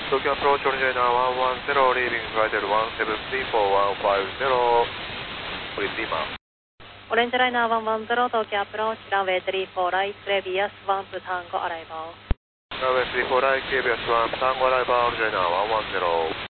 Tokyo approach Orange Liner 110, leaving flight at 1734-150, please Lima. Orange Liner 110, Tokyo approach, runway 34 right, previous 1 to Tango arrival. Runway 34 right, previous 1 Tango arrival, Orange Liner 110.